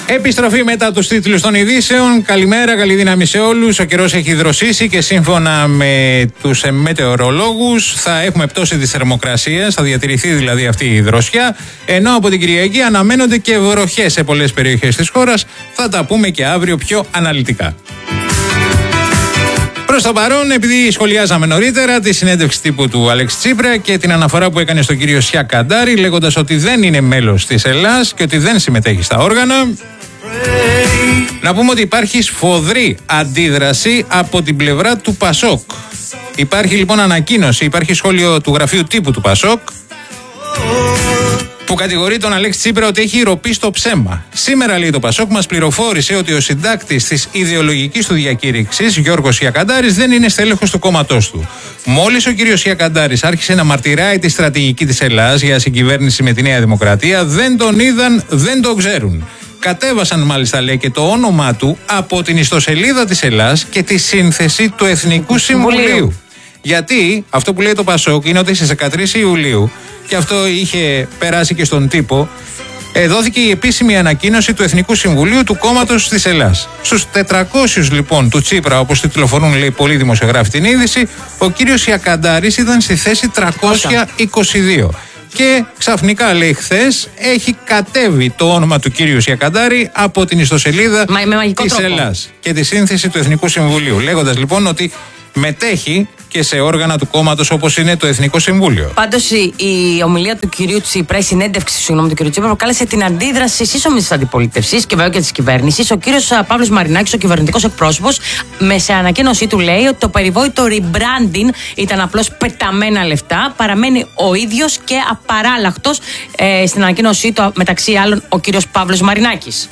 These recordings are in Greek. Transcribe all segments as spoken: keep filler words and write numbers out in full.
Επιστροφή μετά τους τίτλους των ειδήσεων. Καλημέρα, καλή δύναμη σε όλους. Ο καιρός έχει δροσίσει και σύμφωνα με τους μετεωρολόγους θα έχουμε πτώση της θερμοκρασίας, θα διατηρηθεί δηλαδή αυτή η δροσιά. Ενώ από την Κυριακή αναμένονται και βροχές σε πολλές περιοχές της χώρας. Θα τα πούμε και αύριο πιο αναλυτικά. Προς το παρόν, επειδή σχολιάζαμε νωρίτερα τη συνέντευξη τύπου του Αλέξη Τσίπρα και την αναφορά που έκανε στον κύριο Σιά Καντάρη, λέγοντας ότι δεν είναι μέλος της Ελλάς και ότι δεν συμμετέχει στα όργανα, να πούμε ότι υπάρχει σφοδρή αντίδραση από την πλευρά του Πασόκ. Υπάρχει λοιπόν ανακοίνωση, υπάρχει σχόλιο του γραφείου τύπου του Πασόκ, που κατηγορεί τον Αλέξη Τσίπρα ότι έχει ροπεί στο ψέμα. Σήμερα, λέει, το Πασόκ μας πληροφόρησε ότι ο συντάκτης της ιδεολογικής του διακήρυξης, Γιώργος Ιακαντάρης, δεν είναι στέλεχος του κόμματός του. Μόλις ο κύριος Ιακαντάρης άρχισε να μαρτυράει τη στρατηγική της Ελλάδας για συγκυβέρνηση με τη Νέα Δημοκρατία, δεν τον είδαν, δεν τον ξέρουν. Κατέβασαν μάλιστα, λέει, και το όνομά του από την ιστοσελίδα της Ελλάς και τη σύνθεση του Εθνικού Συμβουλίου. Γιατί αυτό που λέει το Πασόκ είναι ότι στις δεκατρείς Ιουλίου, και αυτό είχε περάσει και στον τύπο, δόθηκε η επίσημη ανακοίνωση του Εθνικού Συμβουλίου του κόμματος της Ελλάς. Στους τετρακόσιους λοιπόν του Τσίπρα, όπως τιτλοφορούν, λέει, πολλοί δημοσιογράφοι την είδηση, ο κύριος Ιακαντάρης ήταν στη θέση τριακόσια είκοσι δύο. Και ξαφνικά, λέει, χθες έχει κατέβει το όνομα του κύριου Ιακαντάρη από την ιστοσελίδα της Ελλάς και τη σύνθεση του Εθνικού Συμβουλίου, λέγοντας λοιπόν ότι μετέχει και σε όργανα του κόμματος όπως είναι το Εθνικό Συμβούλιο. Πάντως η, η ομιλία του κυρίου Τσίπρα, η συνέντευξη συγγνώμη, του κυρίου Τσίπρα, προκάλεσε την αντίδραση σύσσωμη της αντιπολίτευσης και βέβαια και της κυβέρνησης. Ο κύριος Παύλος Μαρινάκης, ο κυβερνητικός εκπρόσωπος, με σε ανακοίνωσή του λέει ότι το περιβόητο rebranding ήταν απλώς πεταμένα λεφτά. Παραμένει ο ίδιος και απαράλλαχτος, ε, στην ανακοίνωσή του, μεταξύ άλλων, ο κύριος Παύλος Μαρινάκης.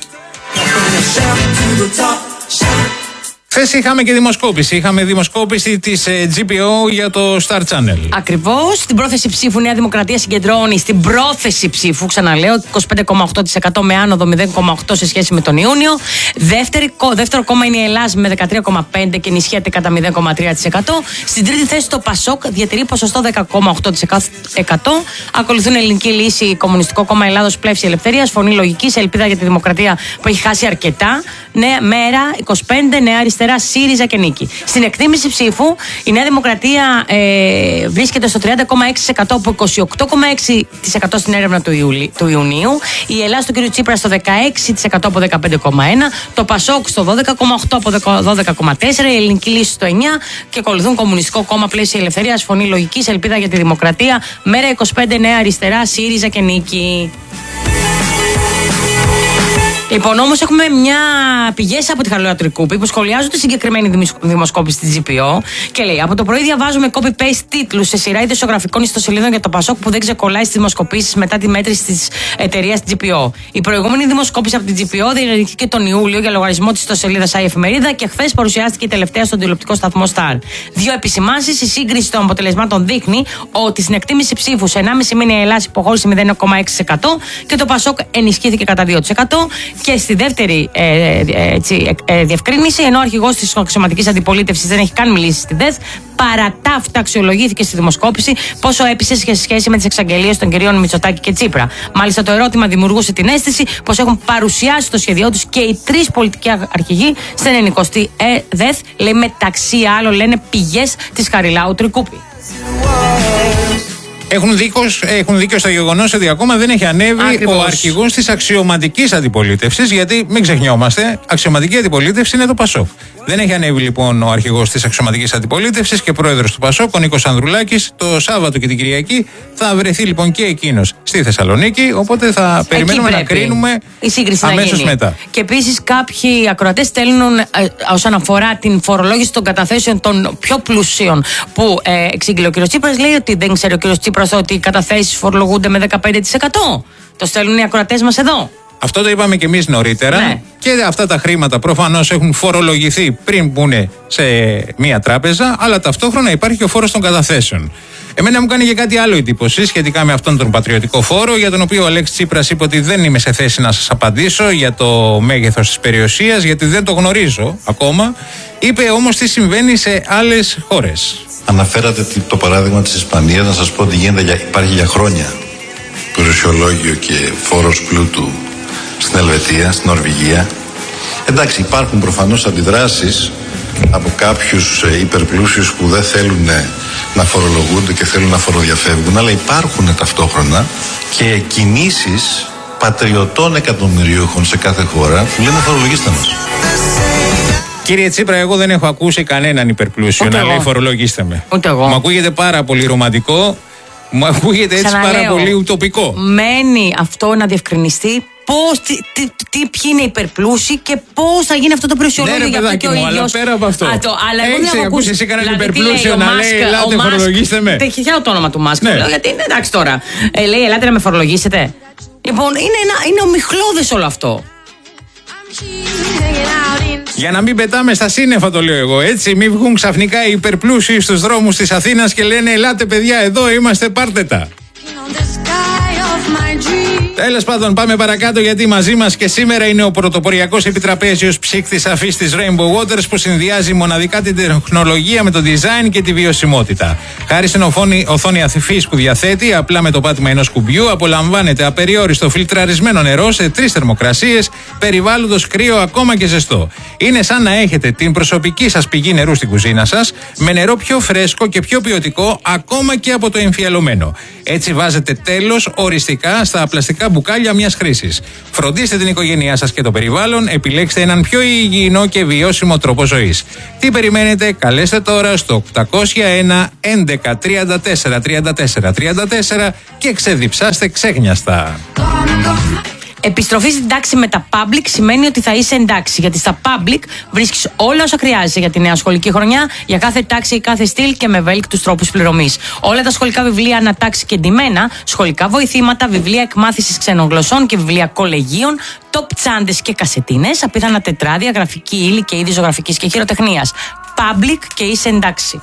Χθες είχαμε και δημοσκόπηση. Είχαμε δημοσκόπηση της ε, τζι πι ο για το Star Channel. Ακριβώς. Στην πρόθεση ψήφου Νέα Δημοκρατία συγκεντρώνει στην πρόθεση ψήφου, ξαναλέω, είκοσι πέντε κόμμα οκτώ τοις εκατό με άνοδο μηδέν κόμμα οκτώ τοις εκατό σε σχέση με τον Ιούνιο. Δεύτερη, δεύτερο κόμμα είναι η Ελλάδα με δεκατρία κόμμα πέντε τοις εκατό και ενισχύεται κατά μηδέν κόμμα τρία τοις εκατό. Στην τρίτη θέση το Πασόκ διατηρεί ποσοστό δέκα κόμμα οκτώ τοις εκατό. Ακολουθούν Ελληνική Λύση, Κομμουνιστικό Κόμμα Ελλάδος, Πλεύση Ελευθερίας, Φωνή Λογικής, Ελπίδα για τη Δημοκρατία που έχει χάσει αρκετά. Νέα Μέρα είκοσι πέντε, Νέα Αριστερά, ΣΥΡΙΖΑ και Νίκη. Στην εκτίμηση ψήφου, η Νέα Δημοκρατία ε, βρίσκεται στο τριάντα κόμμα έξι τοις εκατό από είκοσι οκτώ κόμμα έξι τοις εκατό στην έρευνα του, Ιουλί, του Ιουνίου. Η Ελλάδα του κ. Τσίπρα στο δεκαέξι τοις εκατό από δεκαπέντε κόμμα ένα. Το Πασόκ στο δώδεκα κόμμα οκτώ τοις εκατό από δώδεκα κόμμα τέσσερα. Η Ελληνική Λύση στο εννιά τοις εκατό και ακολουθούν Κομμουνιστικό Κόμμα, Πλαίσια Ελευθερίας, Φωνή Λογικής, Ελπίδα για τη Δημοκρατία, Μέρα είκοσι πέντε, Νέα Αριστερά, ΣΥΡΙΖΑ και Νίκη. Λοιπόν, όμως έχουμε μια πηγές από τη Χαριλάου Τρικούπη που σχολιάζουν τη συγκεκριμένη δημοσκόπηση της τζι πι ο και λέει: από το πρωί διαβάζουμε copy-paste τίτλους σε σειρά ειδησιογραφικών ιστοσελίδων για το Πασόκ που δεν ξεκολλάει στις δημοσκοπήσεις μετά τη μέτρηση της εταιρείας τζι πι ο. Η προηγούμενη δημοσκόπηση από την τζι πι ο διενεργήθηκε τον Ιούλιο για λογαριασμό της ιστοσελίδας η Εφημερίδα και χθες παρουσιάστηκε η τελευταία στον τηλεοπτικό σταθμό Star. Δύο επισημάνσεις: η σύγκριση των αποτελεσμάτων δείχνει ότι στην εκτίμηση ψήφου σε ενάμιση μήνα η Ελλάδα υποχώρησε μηδέν κόμμα έξι τοις εκατό και το Πασόκ ενισχύθηκε κατά δύο τοις εκατό. Και στη δεύτερη ε, ε, έτσι, ε, διευκρίνηση, ενώ ο αρχηγός της αξιωματικής αντιπολίτευσης δεν έχει καν μιλήσει στη ΔΕΘ, παρά τα αυτά αξιολογήθηκε στη δημοσκόπηση πόσο έπεισε σε σχέση με τις εξαγγελίες των κυρίων Μητσοτάκη και Τσίπρα. Μάλιστα, το ερώτημα δημιουργούσε την αίσθηση πως έχουν παρουσιάσει το σχέδιό τους και οι τρεις πολιτικοί αρχηγοί στην ενενηκοστή ΔΕΘ, λέει, μεταξύ άλλων, λένε πηγές της Χαριλάου Τρικούπη. Έχουν δίκιο, έχουν δίκιο στο γεγονός ότι ακόμα δεν έχει ανέβει Ακριβώς. ο αρχηγός της αξιωματικής αντιπολίτευσης, γιατί μην ξεχνιόμαστε, αξιωματική αντιπολίτευση είναι το Πασόκ. Δεν έχει ανέβει λοιπόν ο αρχηγός της αξιωματικής αντιπολίτευσης και πρόεδρος του Πασόκ, ο Νίκος Ανδρουλάκης. Το Σάββατο και την Κυριακή θα βρεθεί λοιπόν και εκείνος στη Θεσσαλονίκη, οπότε θα Εκεί περιμένουμε να κρίνουμε αμέσως μετά. Και επίσης κάποιοι ακροατές στέλνουν ε, όσον αφορά την φορολόγηση των καταθέσεων των πιο πλουσίων που ε, εξήγηλε ο κ. Τσίπρας, λέει ότι δεν ξέρει ο κ. Τσίπρας ότι οι καταθέσεις φορολογούνται με δεκαπέντε τοις εκατό. Το στέλνουν οι ακροατές μας εδώ. Αυτό το είπαμε και εμείς νωρίτερα. Ναι. Και αυτά τα χρήματα προφανώς έχουν φορολογηθεί πριν μπουν σε μία τράπεζα, αλλά ταυτόχρονα υπάρχει και ο φόρος των καταθέσεων. Εμένα μου κάνει και κάτι άλλο εντύπωση σχετικά με αυτόν τον πατριωτικό φόρο, για τον οποίο ο Αλέξης Τσίπρας είπε ότι δεν είμαι σε θέση να σας απαντήσω για το μέγεθος της περιουσίας, γιατί δεν το γνωρίζω ακόμα. Είπε όμως τι συμβαίνει σε άλλες χώρες. Αναφέρατε το παράδειγμα της Ισπανίας, να σας πω ότι γίνεται, υπάρχει για χρόνια περιουσιολόγιο και φόρος πλούτου στην Ελβετία, στην Νορβηγία. Εντάξει, υπάρχουν προφανώς αντιδράσεις από κάποιους υπερπλούσιους που δεν θέλουν να φορολογούνται και θέλουν να φοροδιαφεύγουν, αλλά υπάρχουν ταυτόχρονα και κινήσεις πατριωτών εκατομμυριούχων σε κάθε χώρα που λένε φορολογήστε μας. Κύριε Τσίπρα, εγώ δεν έχω ακούσει κανέναν υπερπλούσιο να λέει φορολογήστε με. Ούτε εγώ. Μου ακούγεται πάρα πολύ ρομαντικό, μου ακούγεται έτσι Ξαναλέω, πάρα πολύ ουτοπικό. Μένει αυτό να διευκρινιστεί. Πώς, τι, τι, τι, ποιοι είναι υπερπλούσιοι και πώς θα γίνει αυτό το πλουσιολόγιο. Ναι, ρε, για αυτό και ο μου, ίδιος. αλλά πέρα από αυτό. Α, το, αλλά έχεις ακούσει εσύ κανέναν υπερπλούσιο να λέει ελάτε φορολογήστε με. Τεχειά το όνομα του Μάσκ. Ναι. Λέω, γιατί είναι εντάξει τώρα. Ε, λέει ελάτε να με φορολογήσετε. Λοιπόν, είναι, ένα, είναι ομιχλώδες όλο αυτό. Για να μην πετάμε στα σύννεφα το λέω εγώ, έτσι, μην βγουν ξαφνικά οι υπερπλούσιοι στους δρόμους της Αθήνας και λένε ελάτε παιδιά εδώ είμαστε, πάρτε τα. Τέλος πάντων, πάμε παρακάτω γιατί μαζί μας και σήμερα είναι ο πρωτοποριακός επιτραπέζιος ψύκτης αφής της Rainbow Waters που συνδυάζει μοναδικά την τεχνολογία με το design και τη βιωσιμότητα. Χάρη στην οθόνη, οθόνη αφής που διαθέτει, απλά με το πάτημα ενός κουμπιού, απολαμβάνεται απεριόριστο φιλτραρισμένο νερό σε τρεις θερμοκρασίες, περιβάλλοντος κρύο ακόμα και ζεστό. Είναι σαν να έχετε την προσωπική σας πηγή νερού στην κουζίνα σας, με νερό πιο φρέσκο και πιο ποιοτικό ακόμα και από το εμφιαλωμένο. Έτσι βάζετε τέλος οριστικά στα πλαστικά μπουκάλια μιας χρήσης. Φροντίστε την οικογένειά σας και το περιβάλλον, επιλέξτε έναν πιο υγιεινό και βιώσιμο τρόπο ζωής. Τι περιμένετε, καλέστε τώρα στο οκτακόσια ένα έντεκα τριάντα τέσσερα τριάντα τέσσερα τριάντα τέσσερα και ξεδιψάστε ξέχνιαστα. Επιστροφή στην τάξη με τα public σημαίνει ότι θα είσαι εντάξει. Γιατί στα public βρίσκεις όλα όσα χρειάζεσαι για τη νέα σχολική χρονιά, για κάθε τάξη ή κάθε στυλ και με ευέλικτους τρόπους πληρωμής. Όλα τα σχολικά βιβλία ανατάξει και εντυμένα, σχολικά βοηθήματα, βιβλία εκμάθησης ξένων γλωσσών και βιβλία κολεγίων, top τσάντες και κασετίνες, απίθανα τετράδια, γραφική ύλη και είδη ζωγραφικής και χειροτεχνίας. Public και είσαι εντάξει.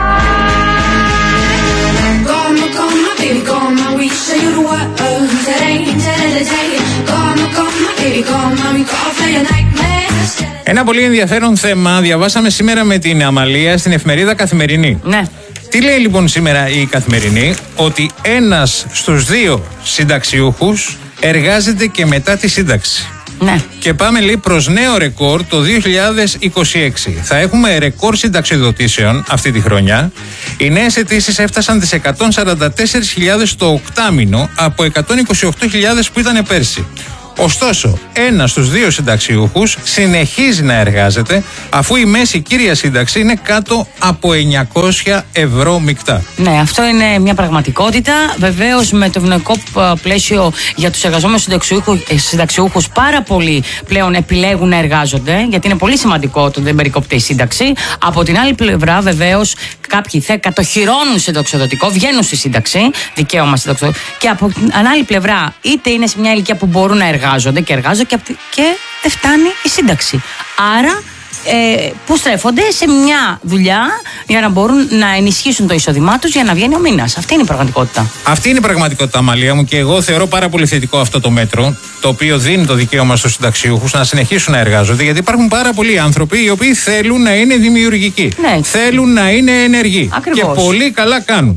Ένα πολύ ενδιαφέρον θέμα διαβάσαμε σήμερα με την Αμαλία στην εφημερίδα Καθημερινή. Ναι. Τι λέει λοιπόν σήμερα η Καθημερινή? Ότι ένας στους δύο συνταξιούχους εργάζεται και μετά τη σύνταξη. Ναι. Και πάμε λέει προς νέο ρεκόρ το δύο χιλιάδες είκοσι έξι. Θα έχουμε ρεκόρ συνταξιοδοτήσεων αυτή τη χρονιά. Οι νέες αιτήσεις έφτασαν τις εκατόν σαράντα τέσσερις χιλιάδες το οκτάμηνο από εκατόν είκοσι οκτώ χιλιάδες που ήταν πέρσι. Ωστόσο, ένας στους δύο συνταξιούχους συνεχίζει να εργάζεται αφού η μέση κύρια σύνταξη είναι κάτω από εννιακόσια ευρώ μεικτά. Ναι, αυτό είναι μια πραγματικότητα. Βεβαίως, με το ευνοϊκό πλαίσιο για τους εργαζόμενους συνταξιούχους, πάρα πολλοί πλέον επιλέγουν να εργάζονται, γιατί είναι πολύ σημαντικό το δεν περικόπτει η σύνταξη. Από την άλλη πλευρά, βεβαίως, κάποιοι θα κατοχυρώνουν συνταξιοδοτικό, βγαίνουν στη σύνταξη, δικαίωμα συνταξιοδοτικό, και από την άλλη πλευρά, είτε είναι σε μια ηλικία που μπορούν να εργάζονται. Εργάζονται και εργάζονται και, και δεν φτάνει η σύνταξη. Άρα, ε, που στρέφονται σε μια δουλειά για να μπορούν να ενισχύσουν το εισόδημά τους για να βγαίνει ο μήνας. Αυτή είναι η πραγματικότητα. Αυτή είναι η πραγματικότητα, Αμαλία μου, και εγώ θεωρώ πάρα πολύ θετικό αυτό το μέτρο, το οποίο δίνει το δικαίωμα στους συνταξιούχους να συνεχίσουν να εργάζονται, γιατί υπάρχουν πάρα πολλοί άνθρωποι οι οποίοι θέλουν να είναι δημιουργικοί. Ναι. Θέλουν να είναι ενεργοί. Ακριβώς. Και πολύ καλά κάνουν.